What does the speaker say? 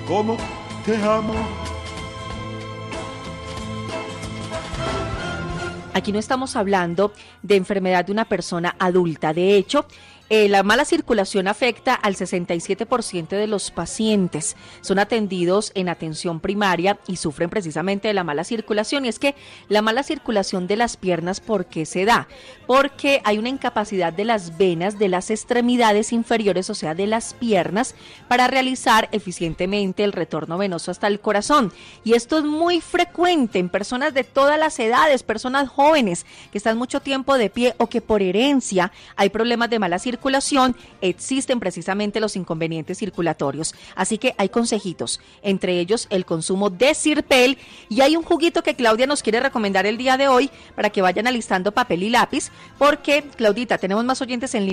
como te amo. Aquí no estamos hablando de enfermedad de una persona adulta. De hecho, la mala circulación afecta al 67% de los pacientes. Son atendidos en atención primaria y sufren precisamente de la mala circulación. Y es que la mala circulación de las piernas, ¿por qué se da? Porque hay una incapacidad de las venas de las extremidades inferiores, o sea, de las piernas, para realizar eficientemente el retorno venoso hasta el corazón. Y esto es muy frecuente en personas de todas las edades, personas jóvenes que están mucho tiempo de pie o que por herencia hay problemas de mala circulación. Existen precisamente los inconvenientes circulatorios. Así que hay consejitos, entre ellos el consumo de Zyrpel, y hay un juguito que Claudia nos quiere recomendar el día de hoy para que vayan alistando papel y lápiz, porque, Claudita, tenemos más oyentes en línea.